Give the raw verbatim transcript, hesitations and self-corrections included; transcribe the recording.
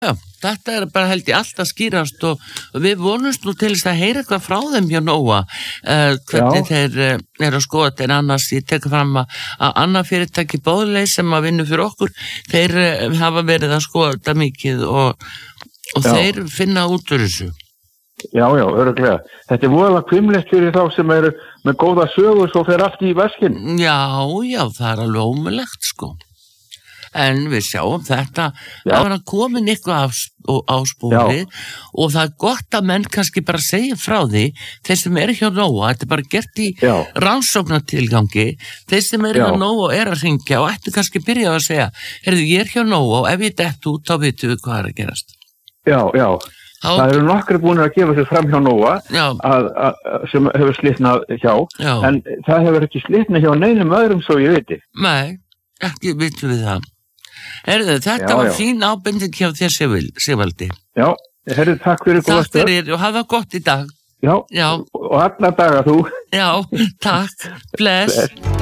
Já, þetta er bara held ég alltaf skýrast og við vonumst nú til þess að heyra eitthvað frá þeim hjá Nóa, uh, hvernig Já. þeir uh, eru að skoða þetta en annars ég tek fram að, að annað fyrirtæki Boðleið sem að vinna fyrir okkur, þeir uh, hafa verið að skoða þetta mikið og, og þeir finna út úr þessu. Já, já, örugglega. Þetta er voðalega hvimleitt fyrir þá sem eru með góða sögur svo fer allt í veskinn. Já, já, það er alveg ómulegt sko. En við sjáum þetta, já. Það var að komin eitthvað á, á spórið og það er gott að menn kannski bara segja frá því, þeir sem eru hjá Nóa, þetta er bara gert í rannsóknartilgangi, þeir sem eru hjá Nóa og er að hringja og ættu kannski byrja að segja, heyrðu, ég er hjá Nóa og ef ég dett út, þá vitum við hvað er að gerast. Já, já, Há... það eru nokkri búin að gefa sér fram hjá Nóa að, að, sem hefur slitnað hjá, já. En það hefur ekki slitnað hjá neinum öðrum svo ég viti. Nei, ekki vitum við það. Herðu, þetta já, var já. Fín ábending hjá þér Sigvaldi. Já, herðu, takk fyrir góða stöð. Takk fyrir og hafa gott í dag. Já, já. Og alla daga þú. Já, takk. Bless. Bless.